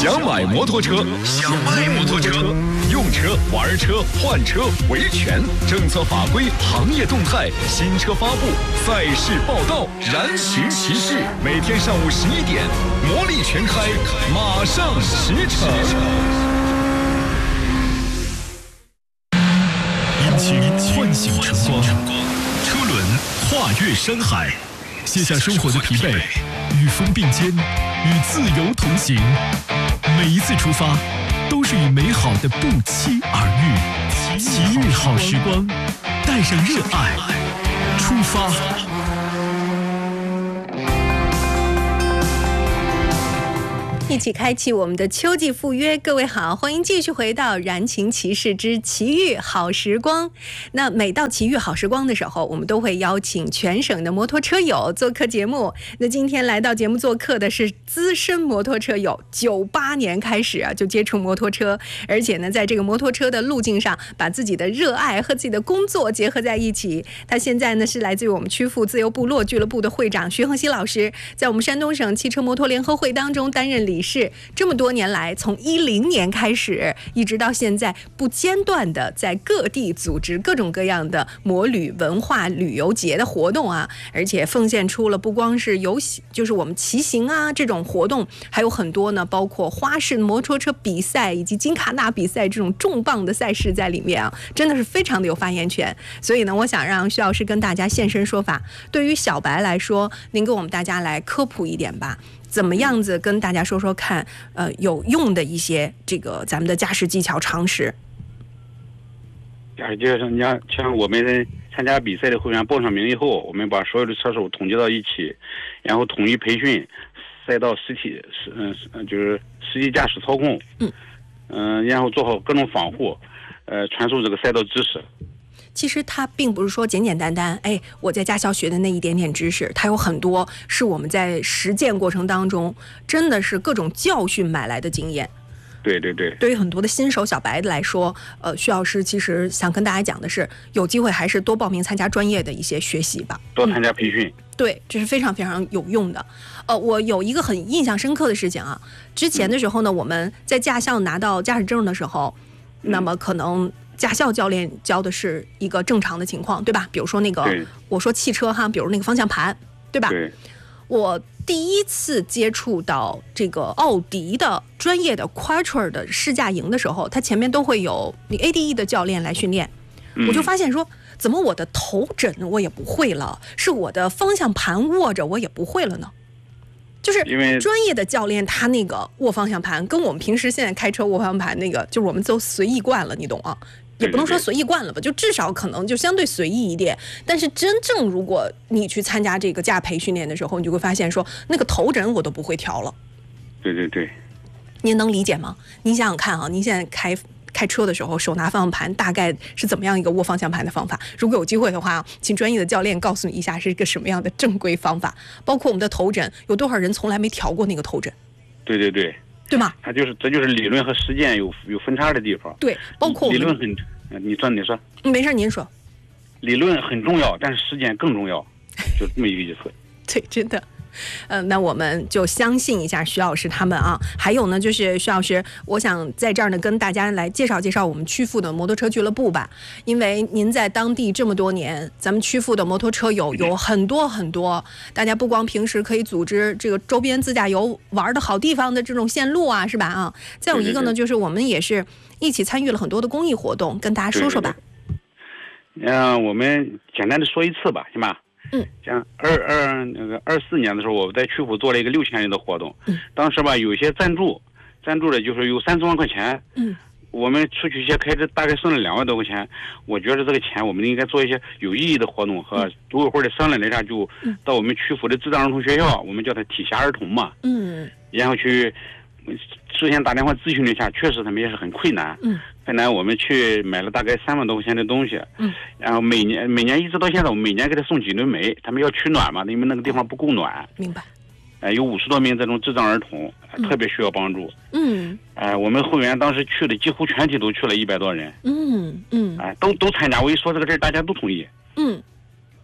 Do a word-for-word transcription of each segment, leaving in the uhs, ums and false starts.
想买摩托车，想买摩托车，用车、玩车、换车、维权，政策法规、行业动态、新车发布、赛事报道，燃情骑士，每天上午十一点，魔力全开，马上驰骋。引擎唤醒晨光，车轮跨越山海，卸下生活的疲惫，与风并肩，与自由同行。每一次出发，都是与美好的不期而遇。奇遇好时光，带上热爱，出发。 一起开启我们的秋季赴约，各位好，欢迎继续回到燃情骑士之奇遇好时光。那每到奇遇好时光的时候，我们都会邀请全省的摩托车友做客节目。那今天来到节目做客的是资深摩托车友，九八年开始啊就接触摩托车，而且呢在这个摩托车的路径上，把自己的热爱和自己的工作结合在一起。他现在呢是来自于我们曲阜自由部落俱乐部的会长徐恒熙老师，在我们山东省汽车摩托联合会当中担任理事。是这么多年来，从一零年开始，一直到现在，不间断的在各地组织各种各样的摩旅文化旅游节的活动啊，而且奉献出了不光是游就是我们骑行啊这种活动，还有很多呢，包括花式摩托车比赛以及金卡纳比赛这种重磅的赛事在里面啊，真的是非常的有发言权。所以呢，我想让徐老师跟大家现身说法。对于小白来说，您给我们大家来科普一点吧。怎么样子跟大家说说看，呃，有用的一些这个咱们的驾驶技巧常识。 驾驶技巧上，你像像我们参加比赛的会员报上名以后，我们把所有的车手统计到一起，然后统一培训，赛道实体嗯嗯就是实际驾驶操控，嗯嗯、呃，然后做好各种防护，呃，传授这个赛道知识。 其实它并不是说简简单单，哎，我在驾校学的那一点点知识，它有很多是我们在实践过程当中，真的是各种教训买来的经验。 对对对， 对于很多的新手小白来说，呃，徐老师其实想跟大家讲的是，有机会还是多报名参加专业的一些学习吧， 多参加培训。嗯、 对，这是非常非常有用的。呃，我有一个很印象深刻的事情啊，之前的时候呢，嗯、我们在驾校拿到驾驶证的时候，嗯、那么可能驾校教练教的是一个正常的情况，对吧？比如说那个，我说汽车哈，比如那个方向盘，对吧？ 对。 我第一次接触到这个奥迪的专业的 Quattro 的试驾营的时候，它前面都会有你 A D E 的教练来训练，嗯、我就发现说，怎么我的头枕我也不会了，是我的方向盘握着我也不会了呢？就是专业的教练他那个握方向盘跟我们平时现在开车握方向盘那个，就是我们都随意惯了，你懂啊？也不能说随意惯了吧，就至少可能就相对随意一点。但是真正如果你去参加这个驾培训练的时候，你就会发现说，那个头枕我都不会调了。 对对对， 您能理解吗？您想想看啊，您现在开开车的时候手拿方向盘，大概是怎么样一个握方向盘的方法？如果有机会的话，请专业的教练告诉你一下是一个什么样的正规方法。包括我们的头枕，有多少人从来没调过那个头枕？ 对对对。 对吗？ 它就是这就是理论和实践有有分叉的地方。 对，包括我理论很，你说你说， 没事您说。 理论很重要，但是实践更重要，就这么一个意思。 对，真的。呃，那我们就相信一下徐老师他们啊。还有呢，就是徐老师，我想在这儿呢跟大家来介绍介绍我们曲阜的摩托车俱乐部吧。因为您在当地这么多年，咱们曲阜的摩托车友有很多很多，大家不光平时可以组织这个周边自驾游玩的好地方的这种线路啊，是吧？啊，再有一个呢，就是我们也是一起参与了很多的公益活动，跟大家说说吧。 嗯，我们简单的说一次吧，行吧？ 嗯， 像二二那个二四年的时候，我在曲阜做了一个六千人的活动。嗯，当时吧，有一些赞助，赞助的就是有三四万块钱。嗯，我们出去一些开支，大概剩了两万多块钱。我觉得这个钱，我们应该做一些有意义的活动，和组委会的商量了一下，就到我们曲阜的智障儿童学校，我们叫它体狭儿童嘛。嗯，然后去，事先打电话咨询了一下，确实他们也是很困难。嗯。本来我们去买了大概三万多块钱的东西，嗯，然后每年每年一直到现在，我们每年给他送几轮煤，他们要取暖嘛，因为那个地方不够暖。 明白。 呃，有五十多名这种智障儿童，呃、特别需要帮助。嗯。呃，我们会员当时去的几乎全体都去了一百多人。嗯嗯。哎、呃，都都参加，我一说这个事儿，大家都同意。嗯。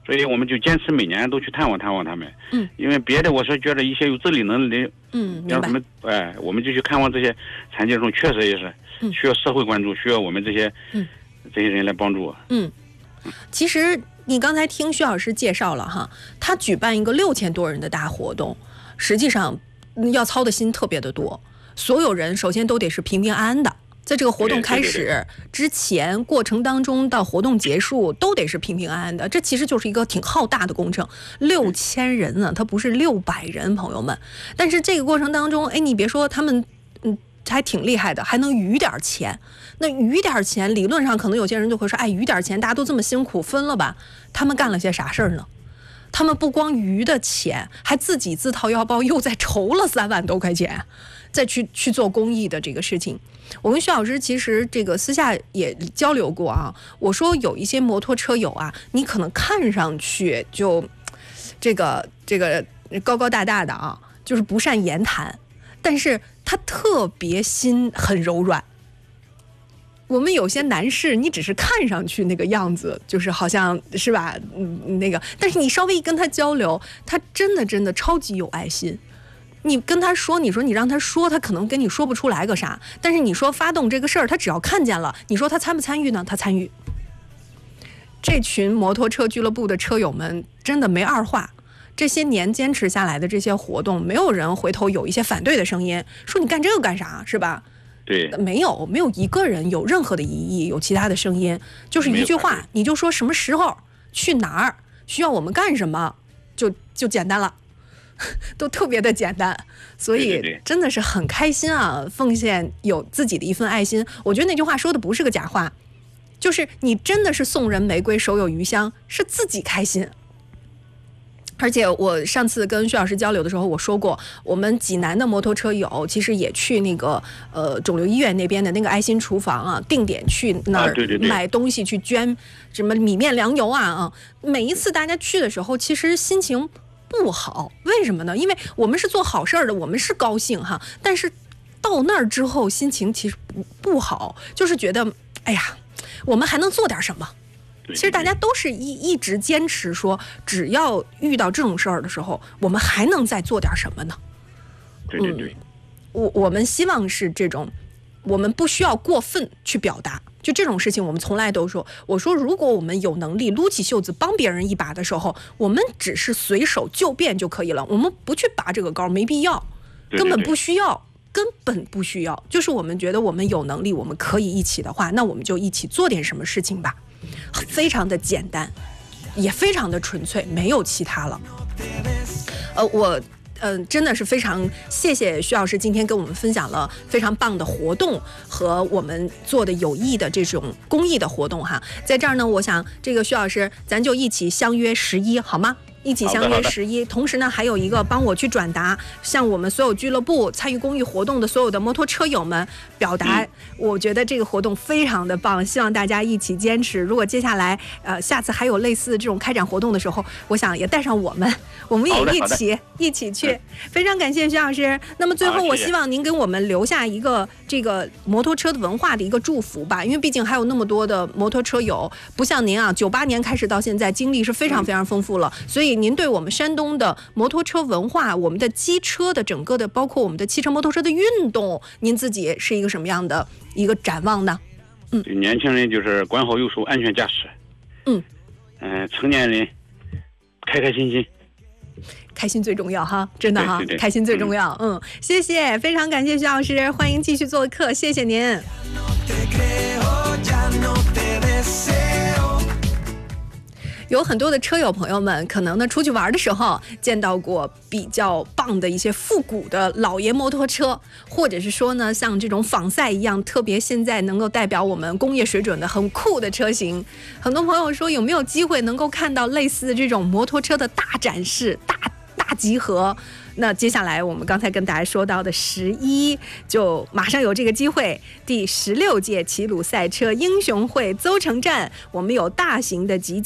所以我们就坚持每年都去探望探望他们。 嗯， 因为别的我是觉得一些有自理能力的， 嗯， 让他们哎，我们就去看望这些残疾人，确实也是需要社会关注，需要我们这些嗯这些人来帮助。 嗯，其实你刚才听徐老师介绍了哈，他举办一个六千多人的大活动，实际上要操的心特别的多，所有人首先都得是平平安安的。在这个活动开始之前，过程当中到活动结束都得是平平安安的，这其实就是一个挺浩大的工程。六千人呢，它不是六百人，朋友们。但是这个过程当中，哎，你别说他们，嗯，还挺厉害的，还能余点钱。那余点钱，理论上可能有些人就会说，哎，余点钱，大家都这么辛苦，分了吧。他们干了些啥事儿呢？他们不光余的钱，还自己自掏腰包，又再筹了三万多块钱，再去去做公益的这个事情。我跟徐老师其实这个私下也交流过啊，我说有一些摩托车友啊，你可能看上去就这个这个高高大大的啊，就是不善言谈，但是他特别心很柔软。我们有些男士，你只是看上去那个样子，就是好像是吧，嗯，那个，但是你稍微一跟他交流，他真的真的超级有爱心。你跟他说，你说你让他说，他可能跟你说不出来个啥，但是你说发动这个事儿，他只要看见了，你说他参不参与呢？他参与。这群摩托车俱乐部的车友们真的没二话，这些年坚持下来的这些活动，没有人回头有一些反对的声音，说你干这个干啥，是吧？ 对， 没有没有一个人有任何的疑义，有其他的声音，就是一句话，你就说什么时候去哪儿，需要我们干什么，就就简单了。都特别的简单，所以真的是很开心啊！奉献有自己的一份爱心，我觉得那句话说的不是个假话，就是你真的是送人玫瑰手有余香，是自己开心。而且我上次跟徐老师交流的时候，我说过，我们济南的摩托车友其实也去那个呃肿瘤医院那边的那个爱心厨房啊，定点去那儿买东西去捐什么米面粮油啊啊！每一次大家去的时候，其实心情不好，为什么呢？因为我们是做好事儿的，我们是高兴哈，但是到那儿之后心情其实不不好，就是觉得哎呀，我们还能做点什么？其实大家都是一一直坚持说，只要遇到这种事儿的时候，我们还能再做点什么呢？ 对对对， 嗯、我我们希望是这种，我们不需要过分去表达。就这种事情，我们从来都说，我说如果我们有能力撸起袖子帮别人一把的时候，我们只是随手就便就可以了，我们不去拔这个高，没必要，根本不需要，根本不需要。就是我们觉得我们有能力，我们可以一起的话，那我们就一起做点什么事情吧，非常的简单，也非常的纯粹，没有其他了。呃，我。嗯、呃，真的是非常谢谢徐老师今天跟我们分享了非常棒的活动和我们做的有益的这种公益的活动哈。在这儿呢，我想这个徐老师咱就一起相约十一好吗？一起相约十一，同时呢，还有一个帮我去转达，向我们所有俱乐部参与公益活动的所有的摩托车友们表达，嗯、我觉得这个活动非常的棒，希望大家一起坚持。如果接下来呃下次还有类似这种开展活动的时候，我想也带上我们，我们也一起一起去。嗯、非常感谢徐老师。那么最后，我希望您给我们留下一个这个摩托车的文化的一个祝福吧，因为毕竟还有那么多的摩托车友，不像您啊，九八年开始到现在，经历是非常非常丰富了，嗯、所以。您对我们山东的摩托车文化，我们的机车的整个的，包括我们的汽车摩托车的运动，您自己是一个什么样的一个展望呢？ 嗯，年轻人就是管好右手，安全驾驶。嗯，嗯、呃，成年人开开心心， 开心最重要哈，真的哈，对对对，开心最重要。嗯, 嗯，谢谢，非常感谢徐老师，欢迎继续做客，谢谢您。有很多的车友朋友们可能呢出去玩的时候见到过比较棒的一些复古的老爷摩托车，或者是说呢像这种仿赛一样特别现在能够代表我们工业水准的很酷的车型。很多朋友说有没有机会能够看到类似这种摩托车的大展示、大大集合。那接下来我们刚才跟大家说到的十一就马上有这个机会，第十六届齐鲁赛车英雄会邹城站我们有大型的集结。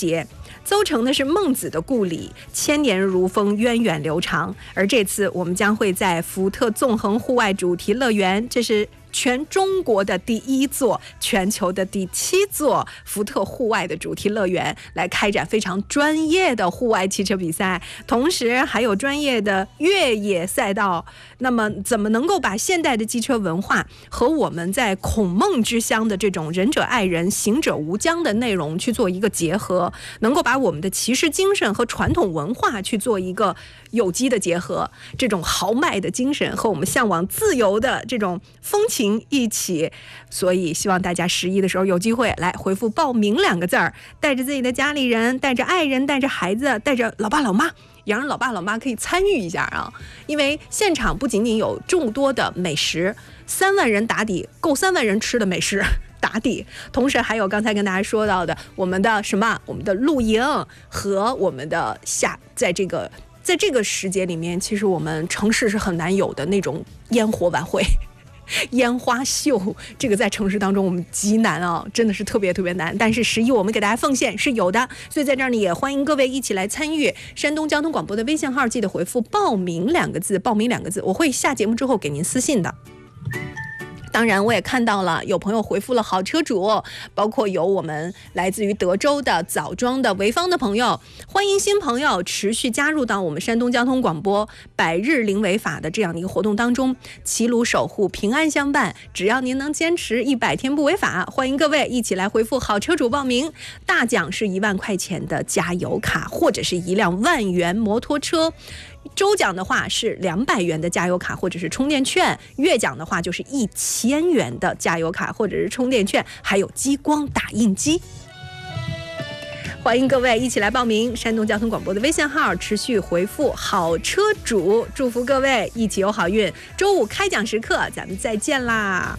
邹城呢是孟子的故里，千年如风，源远流长。而这次我们将会在福特纵横户外主题乐园，这是全中国的第一座，全球的第七座福特户外的主题乐园，来开展非常专业的户外汽车比赛，同时还有专业的越野赛道。那么怎么能够把现代的机车文化和我们在孔孟之乡的这种仁者爱人行者无疆的内容去做一个结合，能够把我们的骑士精神和传统文化去做一个有机的结合，这种豪迈的精神和我们向往自由的这种风情一起。所以希望大家十一的时候有机会来回复报名两个字儿，带着自己的家里人，带着爱人，带着孩子，带着老爸老妈，也让老爸老妈可以参与一下啊！因为现场不仅仅有众多的美食，三万人打底，够三万人吃的美食打底，同时还有刚才跟大家说到的我们的什么，我们的露营和我们的下，在这个在这个时节里面，其实我们城市是很难有的那种烟火晚会。烟花秀，这个在城市当中我们极难啊，真的是特别特别难。但是十一我们给大家奉献是有的，所以在这儿呢也欢迎各位一起来参与。山东交通广播的微信号记得回复报名两个字，报名两个字，我会下节目之后给您私信的。当然我也看到了有朋友回复了好车主，包括有我们来自于德州的枣庄的潍坊的朋友，欢迎新朋友持续加入到我们山东交通广播百日零违法的这样的一个活动当中，齐鲁守护，平安相伴，只要您能坚持一百天不违法，欢迎各位一起来回复好车主报名。大奖是一万块钱的加油卡或者是一辆万元摩托车，周奖的话是两百元的加油卡或者是充电券，月奖的话就是一千元的加油卡或者是充电券，还有激光打印机。欢迎各位一起来报名山东交通广播的微信号，持续回复好车主，祝福各位一起有好运。周五开奖时刻咱们再见啦。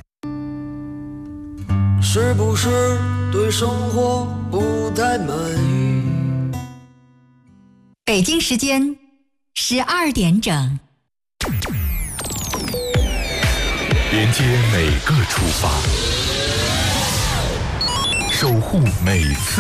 是不是对生活不太满意？ 北京时间十二点整， 连接每个出发，守护每次